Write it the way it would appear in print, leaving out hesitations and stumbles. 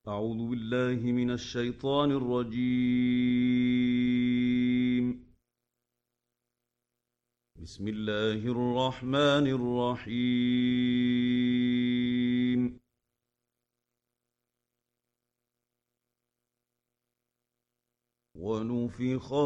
أعوذ بالله من الشيطان الرجيم. بسم الله الرحمن الرحيم. ونفخ